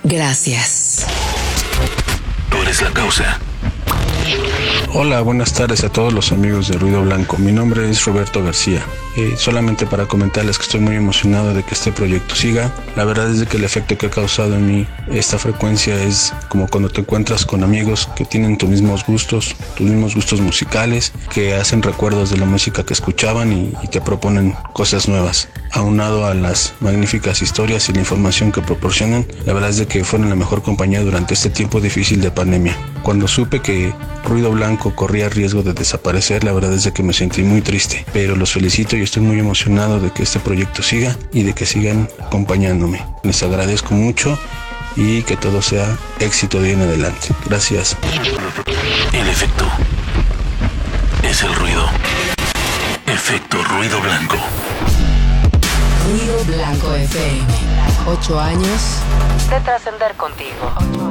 Gracias. Tú eres la causa. Hola, buenas tardes a todos los amigos de Ruido Blanco. Mi nombre es Roberto García. Solamente para comentarles que estoy muy emocionado de que este proyecto siga. La verdad es de que el efecto que ha causado en mí esta frecuencia es como cuando te encuentras con amigos que tienen tus mismos gustos musicales, que hacen recuerdos de la música que escuchaban y te proponen cosas nuevas. Aunado a las magníficas historias y la información que proporcionan, la verdad es de que fueron la mejor compañía durante este tiempo difícil de pandemia. Cuando supe que Ruido Blanco corría riesgo de desaparecer, la verdad es de que me sentí muy triste, pero los felicito y estoy muy emocionado de que este proyecto siga y de que sigan acompañándome. Les agradezco mucho y que todo sea éxito de ahí en adelante. Gracias. El efecto es el ruido. Efecto Ruido Blanco. Ruido Blanco FM. 8 años de trascender contigo.